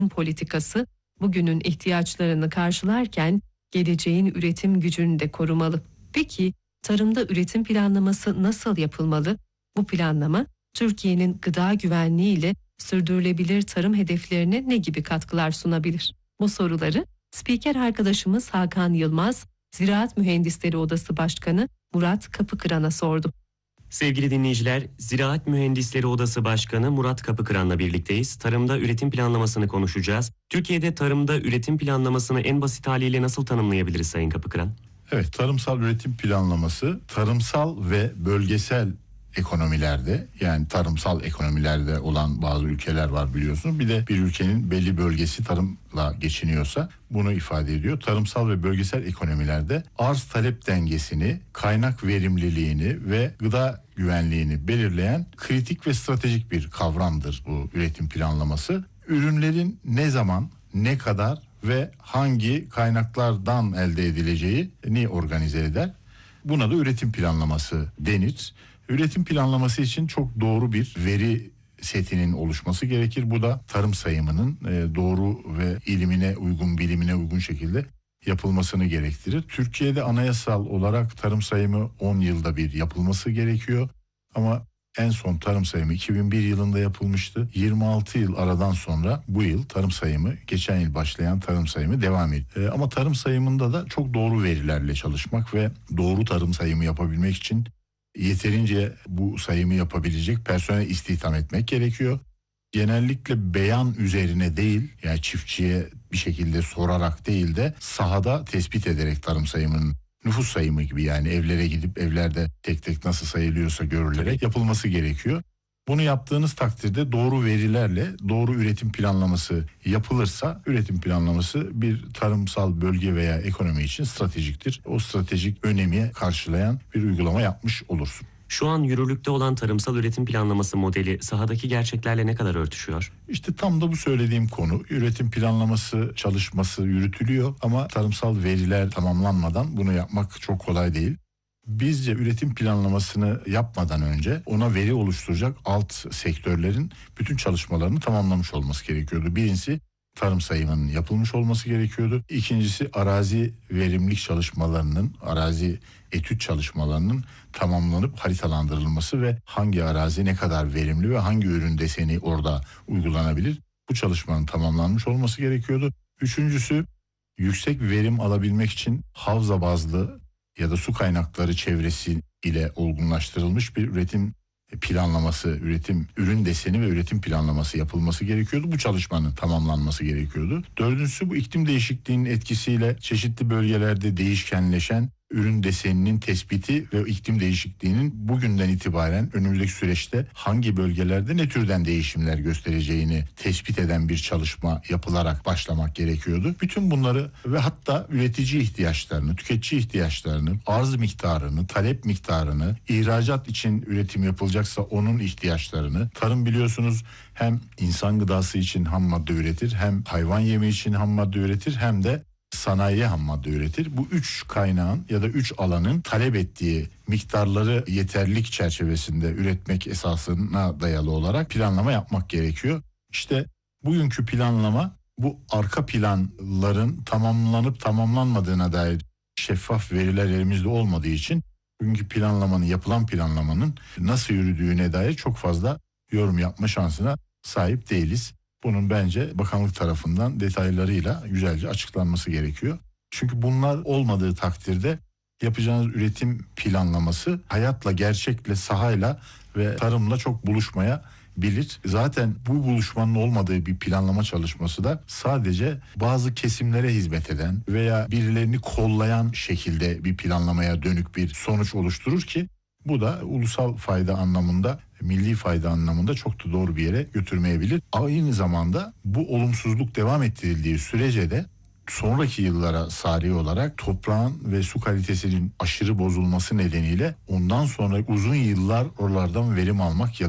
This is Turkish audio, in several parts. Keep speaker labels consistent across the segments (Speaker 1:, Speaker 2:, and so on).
Speaker 1: politikası bugünün ihtiyaçlarını karşılarken geleceğin üretim gücünü de korumalı. Peki tarımda üretim planlaması nasıl yapılmalı? Bu planlama Türkiye'nin gıda güvenliği ile sürdürülebilir tarım hedeflerine ne gibi katkılar sunabilir? Bu soruları spiker arkadaşımız Hakan Yılmaz, Ziraat Mühendisleri Odası Başkanı Murat Kapıkıran'a sordu.
Speaker 2: Sevgili dinleyiciler, Ziraat Mühendisleri Odası Başkanı Murat Kapıkıran'la birlikteyiz. Tarımda üretim planlamasını konuşacağız. Türkiye'de tarımda üretim planlamasını en basit haliyle nasıl tanımlayabiliriz Sayın Kapıkıran?
Speaker 3: Evet, tarımsal üretim planlaması tarımsal ve bölgesel ekonomilerde, yani tarımsal ekonomilerde olan bazı ülkeler var biliyorsunuz. Bir de bir ülkenin belli bölgesi tarımla geçiniyorsa bunu ifade ediyor. Tarımsal ve bölgesel ekonomilerde arz talep dengesini, kaynak verimliliğini ve gıda güvenliğini belirleyen kritik ve stratejik bir kavramdır bu üretim planlaması. Ürünlerin ne zaman, ne kadar ve hangi kaynaklardan elde edileceğini organize eder. Buna da üretim planlaması denir. Üretim planlaması için çok doğru bir veri setinin oluşması gerekir. Bu da tarım sayımının doğru ve ilimine uygun, bilimine uygun şekilde yapılmasını gerektirir. Türkiye'de anayasal olarak tarım sayımı 10 yılda bir yapılması gerekiyor. Ama en son tarım sayımı 2001 yılında yapılmıştı. 26 yıl aradan sonra bu yıl tarım sayımı, geçen yıl başlayan tarım sayımı devam ediyor. Ama tarım sayımında da çok doğru verilerle çalışmak ve doğru tarım sayımı yapabilmek için yeterince bu sayımı yapabilecek personel istihdam etmek gerekiyor. Genellikle beyan üzerine değil, yani çiftçiye bir şekilde sorarak değil de sahada tespit ederek tarım sayımının, nüfus sayımı gibi, yani evlere gidip evlerde tek tek nasıl sayılıyorsa görülerek yapılması gerekiyor. Bunu yaptığınız takdirde doğru verilerle doğru üretim planlaması yapılırsa, üretim planlaması bir tarımsal bölge veya ekonomi için stratejiktir. O stratejik önemi karşılayan bir uygulama yapmış olursun.
Speaker 2: Şu an yürürlükte olan tarımsal üretim planlaması modeli sahadaki gerçeklerle ne kadar örtüşüyor?
Speaker 3: İşte tam da bu söylediğim konu. Üretim planlaması çalışması yürütülüyor ama tarımsal veriler tamamlanmadan bunu yapmak çok kolay değil. Bizce üretim planlamasını yapmadan önce ona veri oluşturacak alt sektörlerin bütün çalışmalarını tamamlamış olması gerekiyordu. Birincisi tarım sayımının yapılmış olması gerekiyordu. İkincisi arazi verimlilik çalışmalarının, arazi etüt çalışmalarının tamamlanıp haritalandırılması ve hangi arazi ne kadar verimli ve hangi ürün deseni orada uygulanabilir, bu çalışmanın tamamlanmış olması gerekiyordu. Üçüncüsü, yüksek verim alabilmek için havza bazlı ya da su kaynakları çevresi ile olgunlaştırılmış bir üretim planlaması, ürün deseni ve üretim planlaması yapılması gerekiyordu. Bu çalışmanın tamamlanması gerekiyordu. Dördüncüsü, bu iklim değişikliğinin etkisiyle çeşitli bölgelerde değişkenleşen ürün deseninin tespiti ve iklim değişikliğinin bugünden itibaren önümüzdeki süreçte hangi bölgelerde ne türden değişimler göstereceğini tespit eden bir çalışma yapılarak başlamak gerekiyordu. Bütün bunları ve hatta üretici ihtiyaçlarını, tüketici ihtiyaçlarını, arz miktarını, talep miktarını, ihracat için üretim yapılacaksa onun ihtiyaçlarını, tarım biliyorsunuz hem insan gıdası için ham madde üretir, hem hayvan yemi için ham madde üretir, hem de sanayiye ham madde üretir. Bu üç kaynağın ya da üç alanın talep ettiği miktarları yeterlilik çerçevesinde üretmek esasına dayalı olarak planlama yapmak gerekiyor. İşte bugünkü planlama bu arka planların tamamlanıp tamamlanmadığına dair şeffaf veriler elimizde olmadığı için bugünkü planlamanın, yapılan planlamanın nasıl yürüdüğüne dair çok fazla yorum yapma şansına sahip değiliz. Bunun bence bakanlık tarafından detaylarıyla güzelce açıklanması gerekiyor. Çünkü bunlar olmadığı takdirde yapacağınız üretim planlaması hayatla, gerçekle, sahayla ve tarımla çok buluşmayabilir. Zaten bu buluşmanın olmadığı bir planlama çalışması da sadece bazı kesimlere hizmet eden veya birilerini kollayan şekilde bir planlamaya dönük bir sonuç oluşturur ki bu da ulusal fayda anlamında, milli fayda anlamında çok da doğru bir yere götürmeyebilir. Aynı zamanda bu olumsuzluk devam ettirildiği sürece de sonraki yıllara sari olarak toprağın ve su kalitesinin aşırı bozulması nedeniyle ondan sonra uzun yıllar oralardan verim almak ya da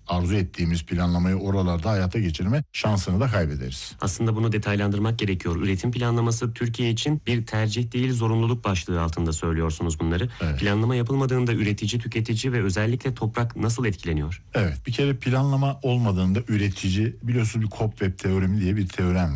Speaker 3: arzu ettiğimiz planlamayı oralarda hayata geçirme şansını da kaybederiz.
Speaker 2: Aslında bunu detaylandırmak gerekiyor. Üretim planlaması Türkiye için bir tercih değil, zorunluluk başlığı altında söylüyorsunuz bunları.
Speaker 3: Evet.
Speaker 2: Planlama yapılmadığında üretici, tüketici ve özellikle toprak nasıl etkileniyor?
Speaker 3: Evet, bir kere planlama olmadığında üretici, biliyorsunuz bir Cobweb teoremi diye bir teorem var.